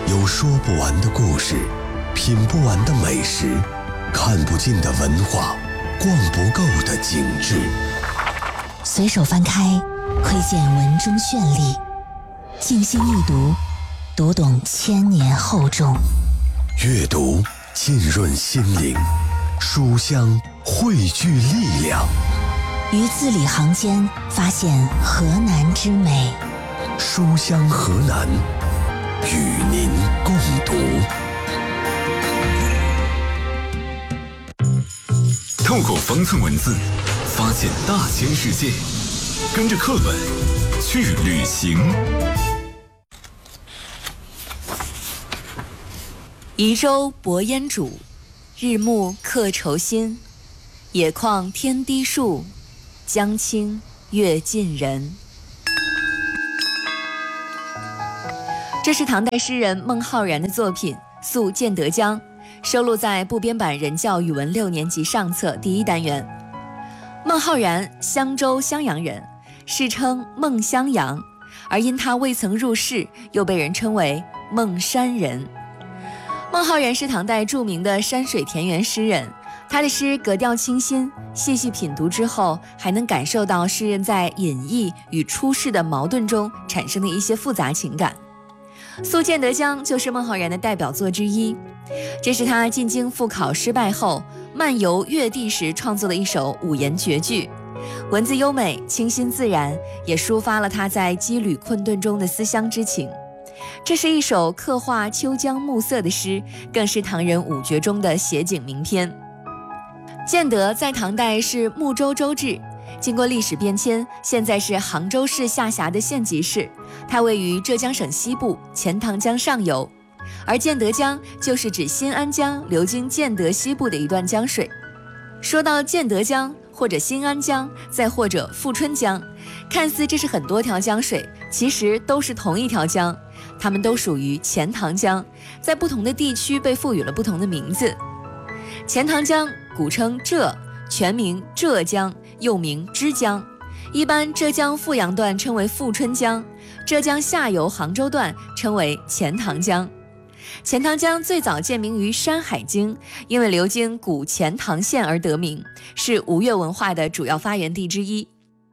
有说不完的故事，品不完的美食，看不尽的文化，逛不够的景致。 随手翻开，窥见文中绚丽；静心一读，读懂千年厚重。 阅读浸润心灵，书香汇聚力量。 于字里行间发现河南之美。 书香河南，与您共读。 透过方寸文字，发现大千世界，跟着课本去旅行。 移舟泊烟渚，日暮客愁新。野旷天低树，江清月近人。这是唐代诗人孟浩然的作品《宿建德江》，收录在部编版人教语文6年级上册第1单元。孟浩然，襄州襄阳人，世称孟襄阳，而因他未曾入仕，又被人称为孟山人。孟浩然是唐代著名的山水田园诗人，他的诗格调清新，细细品读之后，还能感受到诗人在隐逸与出世的矛盾中产生的一些复杂情感。《宿建德江》就是孟浩然的代表作之一，这是他进京复考失败后漫游越地时创作的一首五言绝句，文字优美清新自然，也抒发了他在羁旅困顿中的思乡之情。这是一首刻画秋江暮色的诗，更是唐人五绝中的写景名篇。建德在唐代是睦州州治，经过历史变迁，现在是杭州市下辖的县级市，它位于浙江省西部钱塘江上游，而建德江就是指新安江流经建德西部的一段江水。说到建德江，或者新安江，再或者富春江，看似这是很多条江水，其实都是同一条江，它们都属于钱塘江，在不同的地区被赋予了不同的名字。钱塘江古称浙，全名浙江，又名之江，一般浙江富阳段称为富春江，浙江下游杭州段称为钱塘江。钱塘江最早建名于《山海经》，因为流经古钱塘县而得名，是吴越文化的主要发源地之一。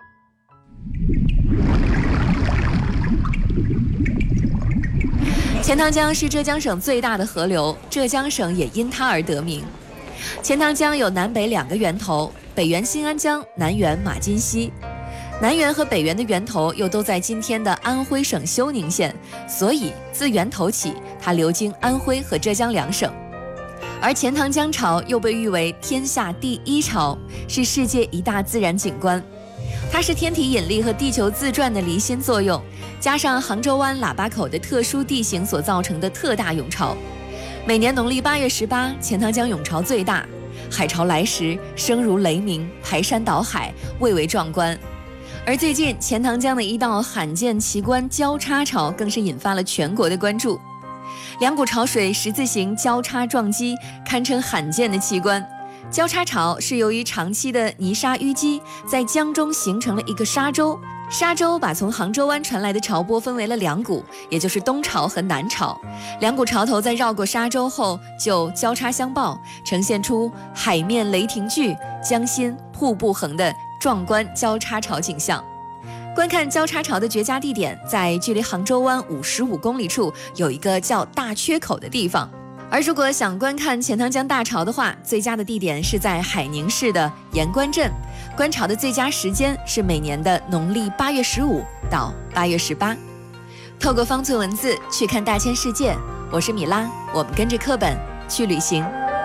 钱塘江是浙江省最大的河流，浙江省也因它而得名。钱塘江有南北2个源头，北源新安江，南源马金溪。南源和北源的源头又都在今天的安徽省休宁县，所以自源头起，它流经安徽和浙江2省。而钱塘江潮又被誉为天下第1潮，是世界一大自然景观。它是天体引力和地球自转的离心作用，加上杭州湾喇叭口的特殊地形所造成的特大涌潮。每年农历8月18，钱塘江涌潮最大，海潮来时声如雷鸣，排山倒海，蔚为壮观。而最近钱塘江的一道罕见奇观交叉潮更是引发了全国的关注。2股潮水十字形交叉撞击，堪称罕见的奇观。交叉潮是由于长期的泥沙淤积，在江中形成了一个沙洲，沙洲把从杭州湾传来的潮波分为了2股，也就是东潮和南潮。2股潮头在绕过沙洲后就交叉相报，呈现出海面雷霆巨，江心瀑布横的壮观交叉潮景象。观看交叉潮的绝佳地点，在距离杭州湾55公里处有一个叫大缺口的地方。而如果想观看钱塘江大潮的话，最佳的地点是在海宁市的盐官镇，观潮的最佳时间是每年的农历8月15到8月18。透过方寸文字去看大千世界，我是米拉，我们跟着课本去旅行。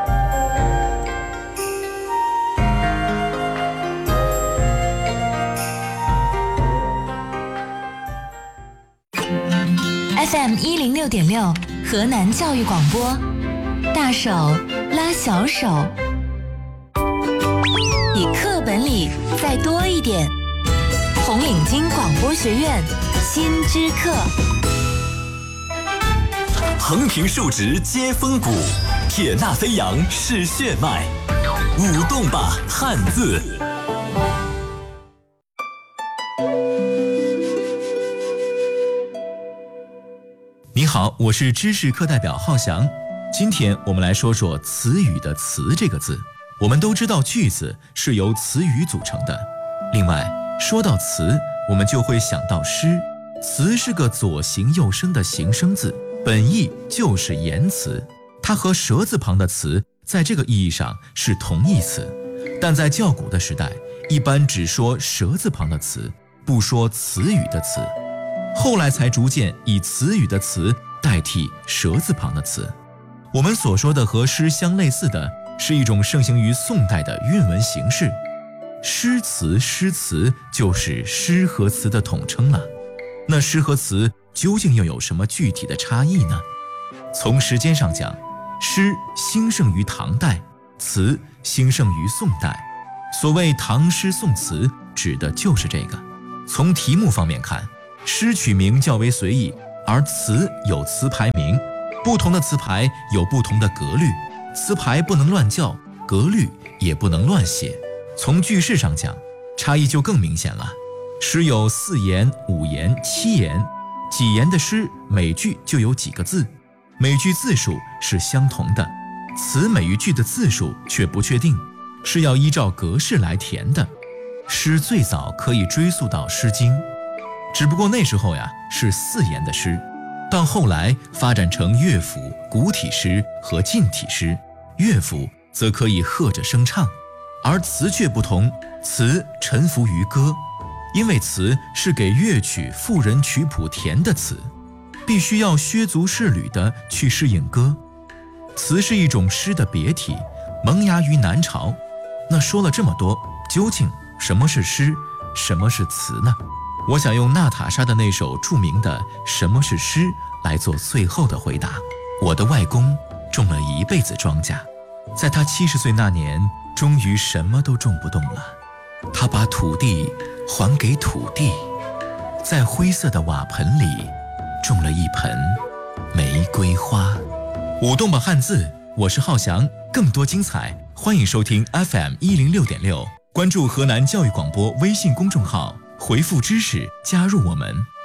FM 106.6，河南教育广播，大手拉小手，比课本里再多一点。红领巾广播学院新知课。 横平竖直接风骨，铁纳飞扬是血脉，舞动吧汉字。你好。 好，我是知识课代表浩翔。今天我们来说说词语的词这个字。我们都知道句子是由词语组成的。另外，说到词，我们就会想到诗。词是个左形右声的形声字，本意就是言辞。它和舌字旁的词在这个意义上是同义词，但在较古的时代，一般只说舌字旁的词，不说词语的词。后来才逐渐以词语的词代替舌字旁的词。我们所说的和诗相类似的是一种盛行于宋代的韵文形式。诗词、诗词就是诗和词的统称了。那诗和词究竟又有什么具体的差异呢？从时间上讲，诗兴盛于唐代，词兴盛于宋代。所谓唐诗宋词，指的就是这个。从题目方面看，诗曲名较为随意，而词有词牌名，不同的词牌有不同的格律，词牌不能乱叫，格律也不能乱写。从句式上讲，差异就更明显了。诗有4言、5言、7言，几言的诗每句就有几个字，每句字数是相同的，词每一句的字数却不确定，是要依照格式来填的。诗最早可以追溯到《诗经》，只不过那时候是4言的诗，到后来发展成乐府、古体诗和近体诗。乐府则可以和着声唱，而词却不同，词臣服于歌，因为词是给乐曲赋人曲谱填的词，必须要削足适履地去适应歌。词是一种诗的别体，萌芽于南朝。那说了这么多，究竟什么是诗，什么是词呢？我想用娜塔莎的那首著名的《什么是诗》来做最后的回答。我的外公种了一辈子庄稼，在他70岁那年，终于什么都种不动了。他把土地还给土地，在灰色的瓦盆里种了一盆玫瑰花。舞动吧汉字，我是浩翔。更多精彩，欢迎收听 FM106.6，关注河南教育广播微信公众号，回复知识加入我们。